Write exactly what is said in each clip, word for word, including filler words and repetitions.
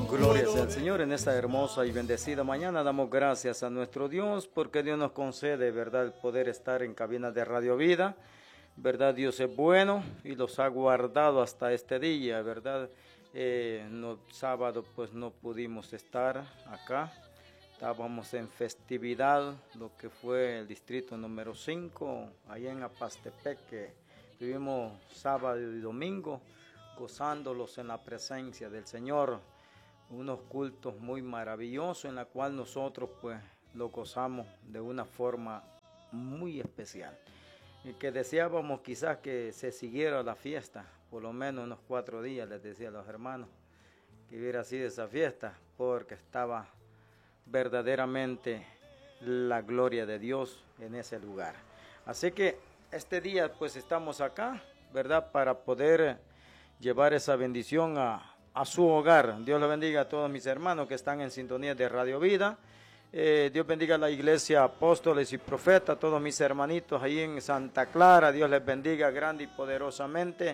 Gloria sea al Señor en esta hermosa y bendecida mañana. Damos gracias a nuestro Dios porque Dios nos concede, ¿verdad?, el poder estar en cabina de Radio Vida. ¿Verdad? Dios es bueno y los ha guardado hasta este día, ¿verdad? Eh, no, sábado pues no pudimos estar acá. Estábamos en festividad, lo que fue el distrito número cinco, allá en Apastepec, que tuvimos sábado y domingo gozándolos en la presencia del Señor. Unos cultos muy maravillosos en la cual nosotros pues lo gozamos de una forma muy especial. Y que deseábamos quizás que se siguiera la fiesta, por lo menos unos cuatro días, les decía a los hermanos, que hubiera sido esa fiesta, porque estaba verdaderamente la gloria de Dios en ese lugar. Así que este día pues estamos acá, ¿verdad?, para poder llevar esa bendición a, a su hogar. Dios le bendiga a todos mis hermanos que están en sintonía de Radio Vida. Eh, Dios bendiga a la iglesia Apóstoles y Profetas, todos mis hermanitos ahí en Santa Clara. Dios les bendiga grande y poderosamente.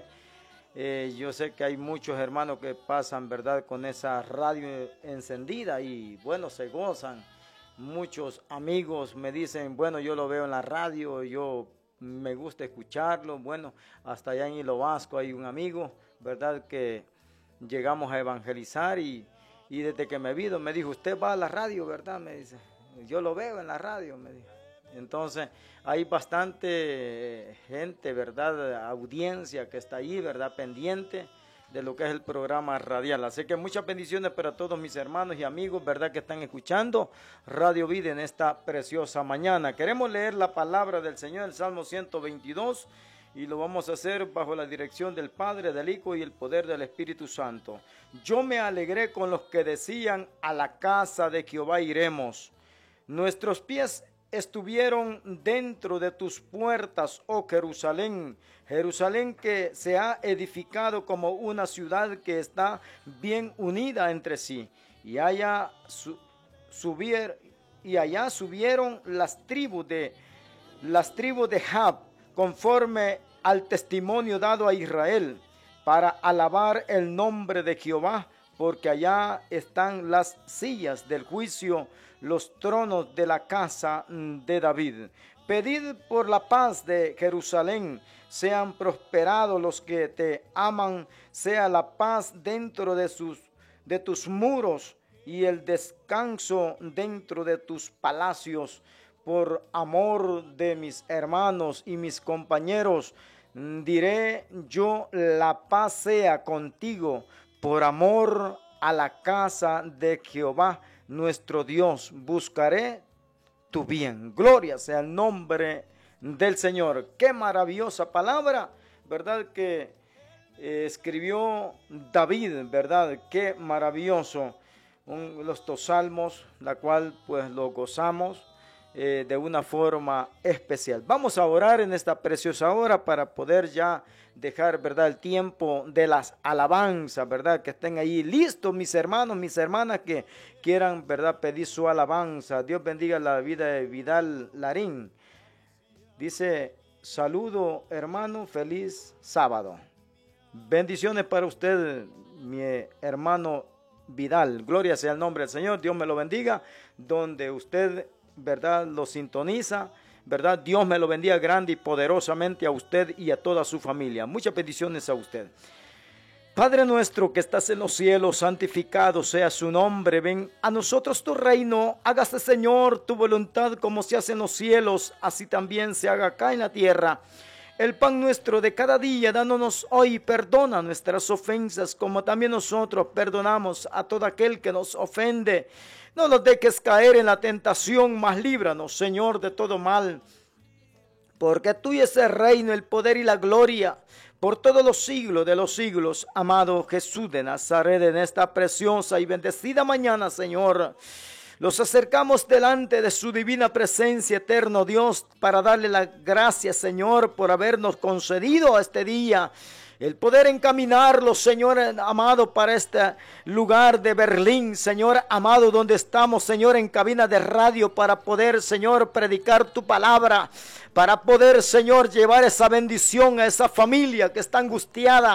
Eh, yo sé que hay muchos hermanos que pasan, ¿verdad?, con esa radio encendida y bueno, se gozan. Muchos amigos me dicen, bueno, yo lo veo en la radio, yo me gusta escucharlo. Bueno, hasta allá en Hilo Vasco hay un amigo, ¿verdad?, que llegamos a evangelizar y, y desde que me vino me dijo, usted va a la radio, ¿verdad?, me dice, yo lo veo en la radio, me dijo. Entonces hay bastante gente, ¿verdad?, audiencia que está ahí, ¿verdad?, pendiente de lo que es el programa radial. Así que muchas bendiciones para todos mis hermanos y amigos, ¿verdad?, que están escuchando Radio Vida en esta preciosa mañana. Queremos leer la palabra del Señor, el Salmo ciento veintidós, y lo vamos a hacer bajo la dirección del Padre, del Hijo y el poder del Espíritu Santo. Yo me alegré con los que decían, a la casa de Jehová iremos. Nuestros pies estuvieron dentro de tus puertas, oh Jerusalén, Jerusalén que se ha edificado como una ciudad que está bien unida entre sí, y allá su, subier, y allá subieron las tribus de las tribus de Jab, conforme al testimonio dado a Israel, para alabar el nombre de Jehová, porque allá están las sillas del juicio, los tronos de la casa de David. Pedid por la paz de Jerusalén, sean prosperados los que te aman, sea la paz dentro de, sus, de tus muros y el descanso dentro de tus palacios. Por amor de mis hermanos y mis compañeros, diré yo, la paz sea contigo, por amor a la casa de Jehová, nuestro Dios, buscaré tu bien. Gloria sea el nombre del Señor. Qué maravillosa palabra, ¿verdad?, que eh, escribió David, ¿verdad? Qué maravilloso. Un, los dos salmos, la cual pues lo gozamos eh, de una forma especial. Vamos a orar en esta preciosa hora para poder ya dejar, ¿verdad?, el tiempo de las alabanzas, ¿verdad?, que estén ahí listos mis hermanos, mis hermanas que quieran, ¿verdad?, pedir su alabanza. Dios bendiga la vida de Vidal Larín. Dice, saludo hermano, feliz sábado. Bendiciones para usted, mi hermano Vidal. Gloria sea el nombre del Señor. Dios me lo bendiga. Donde usted, ¿verdad?, lo sintoniza, ¿verdad? Dios me lo bendiga grande y poderosamente a usted y a toda su familia. Muchas bendiciones a usted. Padre nuestro que estás en los cielos, santificado sea su nombre. Ven a nosotros tu reino. Hágase, Señor, tu voluntad como se hace en los cielos, así también se haga acá en la tierra. El pan nuestro de cada día, dándonos hoy, perdona nuestras ofensas, como también nosotros perdonamos a todo aquel que nos ofende. No nos dejes caer en la tentación, mas líbranos, Señor, de todo mal. Porque tuyo es el reino, el poder y la gloria, por todos los siglos de los siglos. Amado Jesús de Nazaret, en esta preciosa y bendecida mañana, Señor, los acercamos delante de su divina presencia, eterno Dios, para darle la gracia, Señor, por habernos concedido este día el poder encaminarlo, Señor amado, para este lugar de Berlín, Señor amado, donde estamos, Señor, en cabina de radio para poder, Señor, predicar tu palabra, para poder, Señor, llevar esa bendición a esa familia que está angustiada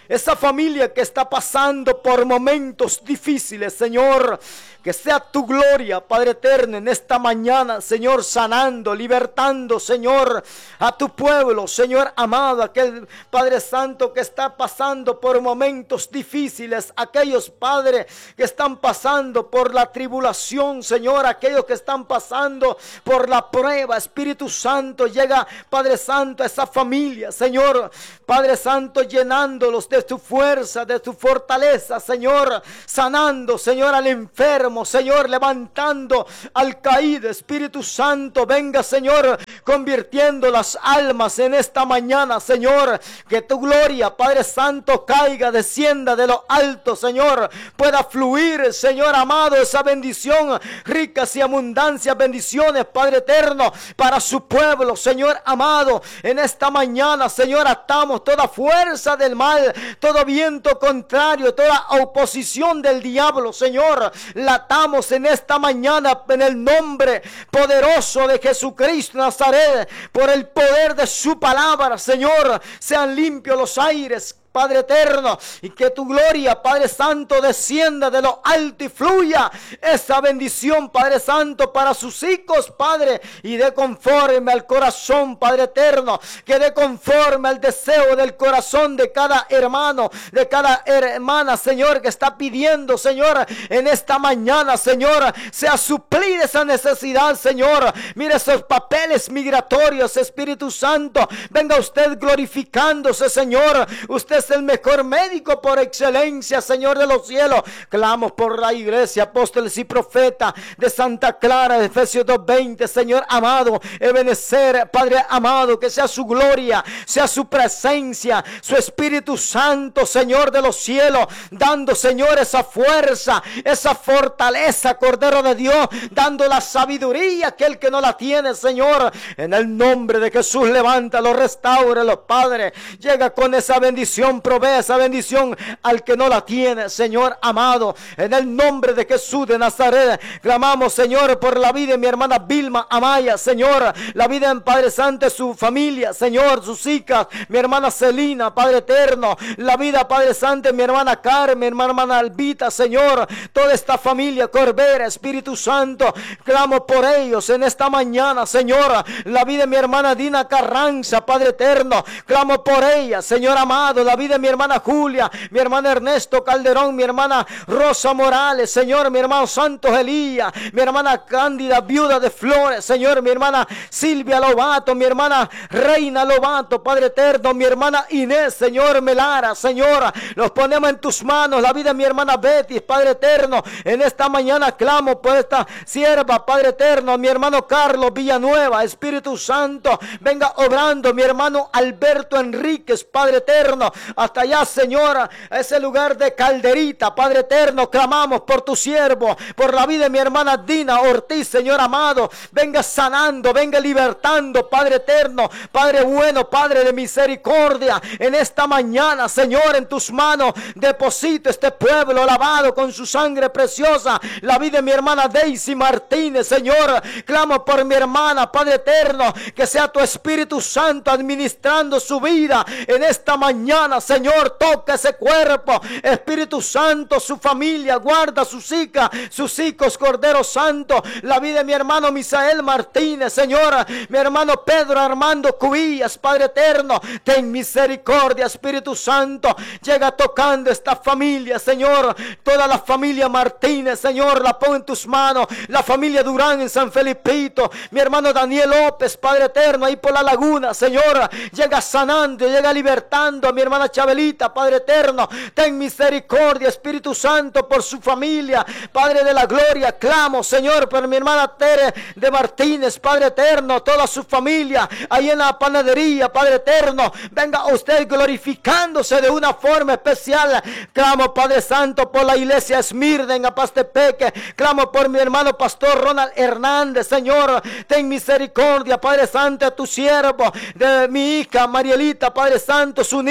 esa familia que está pasando por momentos difíciles, Señor, que sea tu gloria, Padre eterno, en esta mañana, Señor, sanando, libertando, Señor, a tu pueblo, Señor amado, aquel Padre Santo que está pasando por momentos difíciles, aquellos, Padre, que están pasando por la tribulación, Señor, aquellos que están pasando por la prueba. Espíritu Santo, llega, Padre Santo, a esa familia, Señor, Padre Santo, llenándolos de tu fuerza, de tu fortaleza, Señor, sanando, Señor, al enfermo, Señor, levantando al caído. Espíritu Santo, venga, Señor, convirtiendo las almas en esta mañana, Señor, que tu gloria, Padre Santo, caiga, descienda de lo alto, Señor, pueda fluir, Señor amado, esa bendición, ricas y abundancias bendiciones, Padre eterno, para su pueblo, Señor amado. En esta mañana, Señor, atamos toda fuerza del mal, todo viento contrario, toda oposición del diablo, Señor, la atamos en esta mañana en el nombre poderoso de Jesucristo Nazaret. Por el poder de su palabra, Señor, sean limpios los aires, Padre eterno, y que tu gloria, Padre Santo, descienda de lo alto y fluya esa bendición, Padre Santo, para sus hijos, Padre, y de conforme al corazón, Padre eterno, que de conforme al deseo del corazón de cada hermano, de cada hermana, Señor, que está pidiendo, Señor, en esta mañana, Señor, sea suplida esa necesidad, Señor. Mire esos papeles migratorios, Espíritu Santo, venga usted glorificándose, Señor. Usted es el mejor médico por excelencia, Señor de los cielos. Clamo por la iglesia, apóstoles y profetas de Santa Clara, de Efesios dos veinte, Señor amado, Ebenezer, Padre amado, que sea su gloria, sea su presencia, su Espíritu Santo, Señor de los cielos, dando, Señor, esa fuerza, esa fortaleza, Cordero de Dios, dando la sabiduría a aquel que no la tiene, Señor. En el nombre de Jesús, levántalo, restáuralo, Padre. Llega con esa bendición, provee esa bendición al que no la tiene, Señor amado. En el nombre de Jesús de Nazaret, clamamos, Señor, por la vida de mi hermana Vilma Amaya, Señor, la vida en Padre Santo, su familia, Señor, sus hijas, mi hermana Celina, Padre eterno, la vida, Padre Santo, mi hermana Carmen, mi hermana Albita, Señor, toda esta familia, Corbera, Espíritu Santo, clamo por ellos en esta mañana, Señor, la vida de mi hermana Dina Carranza, Padre eterno, clamo por ella, Señor amado, la vida de mi hermana Julia, mi hermana Ernesto Calderón, mi hermana Rosa Morales, Señor, mi hermano Santos Elías, mi hermana Cándida, viuda de Flores, Señor, mi hermana Silvia Lobato, mi hermana Reina Lobato, Padre eterno, mi hermana Inés, Señor Melara, Señor, los ponemos en tus manos, la vida de mi hermana Betty, Padre eterno, en esta mañana clamo por esta sierva, Padre eterno, mi hermano Carlos Villanueva, Espíritu Santo, venga obrando, mi hermano Alberto Enríquez, Padre eterno, hasta allá, Señora, a ese lugar de Calderita, Padre eterno, clamamos por tu siervo, por la vida de mi hermana Dina Ortiz, Señor amado, venga sanando, venga libertando, Padre eterno, Padre bueno, Padre de misericordia, en esta mañana, Señor, en tus manos deposito este pueblo lavado con su sangre preciosa, la vida de mi hermana Daisy Martínez, Señor, clamo por mi hermana, Padre eterno, que sea tu Espíritu Santo administrando su vida en esta mañana, Señor, toca ese cuerpo, Espíritu Santo, su familia, guarda sus hijas, sus hijos, Cordero Santo, la vida de mi hermano Misael Martínez, Señor, mi hermano Pedro Armando Cubillas, Padre eterno, ten misericordia, Espíritu Santo, llega tocando esta familia, Señor, toda la familia Martínez, Señor, la pongo en tus manos, la familia Durán en San Felipito, mi hermano Daniel López, Padre eterno, ahí por la laguna, Señor, llega sanando, llega libertando a mi hermana Chabelita, Padre eterno, ten misericordia, Espíritu Santo, por su familia, Padre de la gloria, clamo, Señor, por mi hermana Tere de Martínez, Padre eterno, toda su familia, ahí en la panadería, Padre eterno, venga usted glorificándose de una forma especial, clamo, Padre Santo, por la iglesia Esmirna en Apastepeque, clamo por mi hermano Pastor Ronald Hernández, Señor, ten misericordia, Padre Santo, a tu siervo, de mi hija Marielita, Padre Santo, su niño, Padre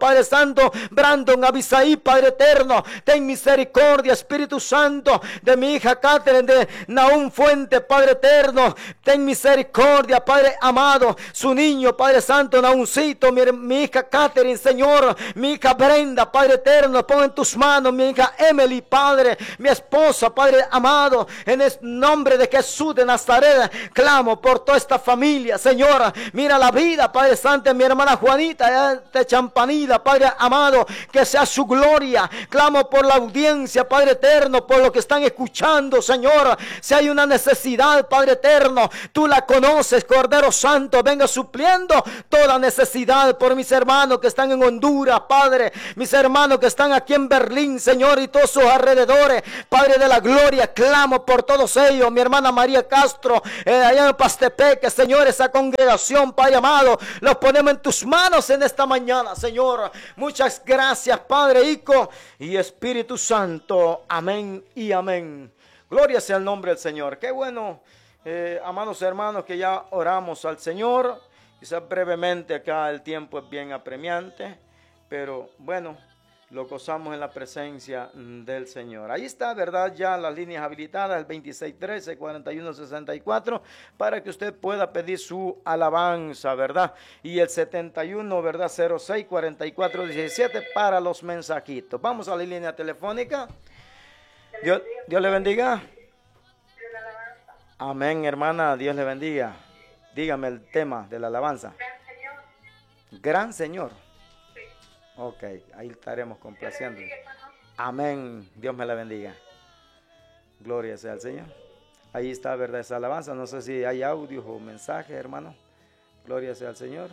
Padre Santo, Brandon, Abisaí, Padre eterno, ten misericordia, Espíritu Santo, de mi hija Catherine, de Naún Fuente, Padre eterno, ten misericordia, Padre amado, su niño, Padre Santo, Nauncito, mi, mi hija Catherine, Señor, mi hija Brenda, Padre eterno, pon en tus manos, mi hija Emily, Padre, mi esposa, Padre amado, en el nombre de Jesús de Nazaret, clamo por toda esta familia, Señor, mira la vida, Padre Santo, mi hermana Juanita de Champanida, Padre amado, que sea su gloria, clamo por la audiencia, Padre eterno, por lo que están escuchando, Señor, si hay una necesidad, Padre eterno, tú la conoces, Cordero Santo, venga supliendo toda necesidad por mis hermanos que están en Honduras, Padre, mis hermanos que están aquí en Berlín, Señor, y todos sus alrededores, Padre de la gloria, clamo por todos ellos, mi hermana María Castro, eh, allá en Pastepeque, Señor, esa congregación, Padre amado, los ponemos en tus manos en esta mañana, Señor, muchas gracias, Padre, Hijo y Espíritu Santo, amén y amén. Gloria sea el nombre del Señor. Qué bueno, eh, amados hermanos, que ya oramos al Señor. Quizás brevemente acá el tiempo es bien apremiante, pero bueno, lo gozamos en la presencia del Señor. Ahí está, ¿verdad? Ya las líneas habilitadas, el veintiséis trece, cuarenta y uno sesenta y cuatro, para que usted pueda pedir su alabanza, ¿verdad? Y el setenta y uno, ¿verdad? cero seis, cuarenta y cuatro diecisiete para los mensajitos. Vamos a la línea telefónica. Dios, Dios le bendiga. Amén, hermana, Dios le bendiga. Dígame el tema de la alabanza. Gran Señor. Gran Señor. Sí. Ok, ahí estaremos complaciendo. Amén, Dios me la bendiga. Gloria sea al Señor. Ahí está, ¿verdad? Esa alabanza. No sé si hay audios o mensajes, hermano. Gloria sea al Señor.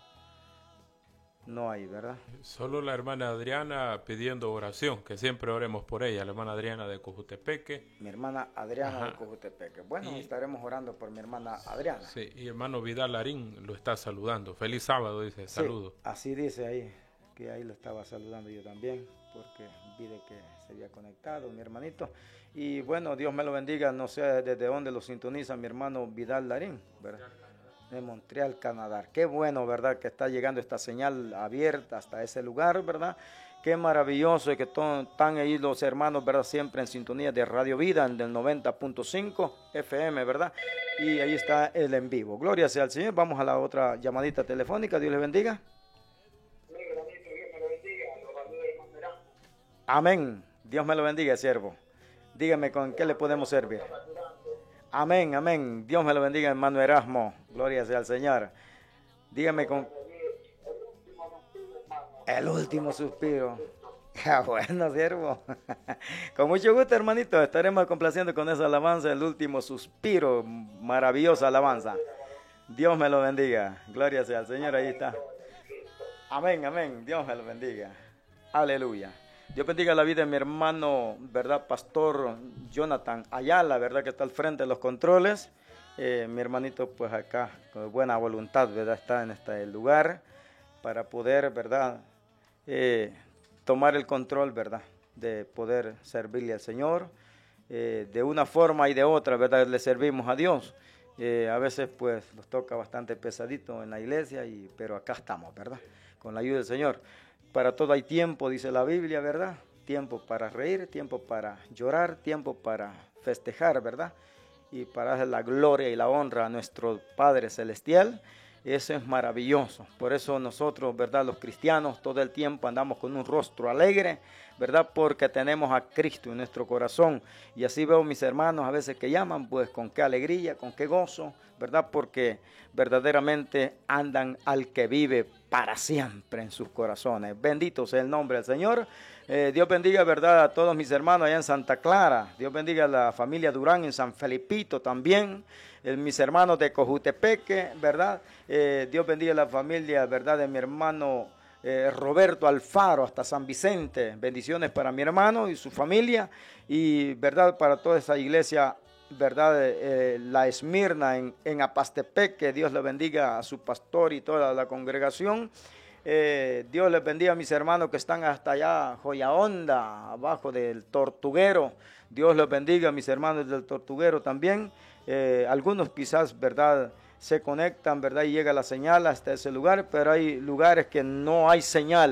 No hay, ¿verdad? Solo la hermana Adriana pidiendo oración, que siempre oremos por ella, la hermana Adriana de Cojutepeque. Mi hermana Adriana Ajá. de Cojutepeque. Bueno, Y, estaremos orando por mi hermana Adriana. Sí, y hermano Vidal Larín lo está saludando. Feliz sábado, dice, Sí, saludo. así dice ahí, que ahí lo estaba saludando yo también, porque vi de que se había conectado mi hermanito. Y bueno, Dios me lo bendiga, no sé desde dónde lo sintoniza mi hermano Vidal Larín, ¿verdad? De Montreal, Canadá. Qué bueno, ¿verdad? Que está llegando esta señal abierta hasta ese lugar, ¿verdad? Qué maravilloso que están ahí los hermanos, ¿verdad? Siempre en sintonía de Radio Vida, en el noventa punto cinco F M, ¿verdad? Y ahí está el en vivo. Gloria sea al Señor. Vamos a la otra llamadita telefónica. Dios les bendiga. Amén. Dios me lo bendiga, siervo. Dígame con qué le podemos servir. Amén, amén. Dios me lo bendiga, hermano Erasmo. Gloria sea al Señor. Dígame con... El último suspiro. Ah, bueno, siervo. Con mucho gusto, hermanito. Estaremos complaciendo con esa alabanza, el último suspiro. Maravillosa alabanza. Dios me lo bendiga. Gloria sea al Señor. Ahí está. Amén, amén. Dios me lo bendiga. Aleluya. Dios bendiga la vida de mi hermano, ¿verdad? Pastor Jonathan Ayala, ¿verdad? Que está al frente de los controles. Eh, mi hermanito, pues acá, con buena voluntad, ¿verdad? Está en este lugar para poder, ¿verdad? Eh, tomar el control, ¿verdad? De poder servirle al Señor. Eh, de una forma y de otra, ¿verdad? Le servimos a Dios. Eh, a veces, pues, nos toca bastante pesadito en la iglesia, y, pero acá estamos, ¿verdad? Con la ayuda del Señor. Para todo hay tiempo, dice la Biblia, ¿verdad? Tiempo para reír, tiempo para llorar, tiempo para festejar, ¿verdad? Y para dar la gloria y la honra a nuestro Padre Celestial. Eso es maravilloso. Por eso nosotros, ¿verdad? Los cristianos todo el tiempo andamos con un rostro alegre, ¿verdad? Porque tenemos a Cristo en nuestro corazón. Y así veo mis hermanos a veces que llaman, pues con qué alegría, con qué gozo, ¿verdad? Porque verdaderamente andan al que vive para siempre en sus corazones. Bendito sea el nombre del Señor. Eh, Dios bendiga, ¿verdad? A todos mis hermanos allá en Santa Clara. Dios bendiga a la familia Durán en San Felipito también. Eh, mis hermanos de Cojutepeque, ¿verdad? Eh, Dios bendiga a la familia, ¿verdad? De mi hermano eh, Roberto Alfaro hasta San Vicente. Bendiciones para mi hermano y su familia. Y, ¿verdad? Para toda esa iglesia, ¿verdad? Eh, la Esmirna en, en Apastepeque. Dios le bendiga a su pastor y toda la congregación. Eh, Dios les bendiga a mis hermanos que están hasta allá, Joya Honda, abajo del Tortuguero. Dios les bendiga a mis hermanos del Tortuguero también. Eh, algunos quizás, ¿verdad?, se conectan, ¿verdad?, y llega la señal hasta ese lugar, pero hay lugares que no hay señal.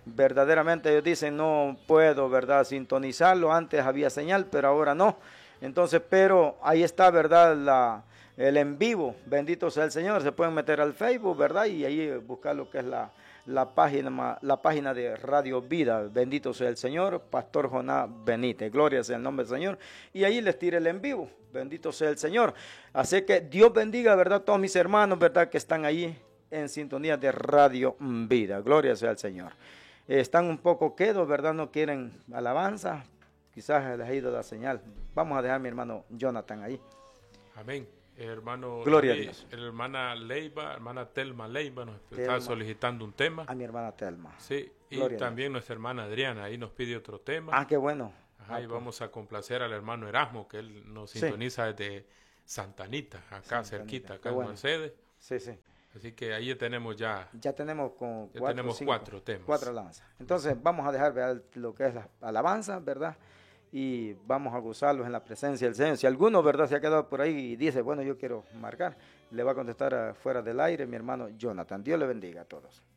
verdaderamente ellos dicen no puedo, ¿verdad?, sintonizarlo, antes había señal, pero ahora no. Entonces, pero ahí está, ¿verdad?, la, el en vivo, bendito sea el Señor, se pueden meter al Facebook, ¿verdad?, y ahí buscar lo que es la, la, página, la página de Radio Vida, bendito sea el Señor, Pastor Jonás Benítez, gloria sea el nombre del Señor, y ahí les tire el en vivo, bendito sea el Señor. Así que Dios bendiga, ¿verdad?, todos mis hermanos, ¿verdad?, que están ahí en sintonía de Radio Vida, gloria sea el Señor. Están un poco quedos, ¿verdad?, no quieren alabanza, quizás les ha ido la señal. Vamos a dejar a mi hermano Jonathan ahí. Amén. Hermano, gloria y, a Dios. Hermana Leiva, hermana Telma Leiva nos Telma, está solicitando un tema. A mi hermana Telma. Sí, y gloria también nuestra hermana Adriana, ahí nos pide otro tema. Ah, qué bueno. Ajá, ah, y pues. vamos a complacer al hermano Erasmo, que él nos sintoniza sí. desde Santanita, acá Santanita. cerquita, acá qué en bueno. Mercedes. Sí, sí. Así que ahí tenemos ya... Ya tenemos con ya cuatro, tenemos cinco, cuatro temas. Cuatro alabanzas. Entonces vamos a dejar ver lo que es la alabanza, ¿verdad? Y vamos a gozarlos en la presencia del Señor. Si alguno, ¿verdad?, se ha quedado por ahí y dice, bueno, yo quiero marcar, le va a contestar fuera del aire mi hermano Jonathan. Dios le bendiga a todos.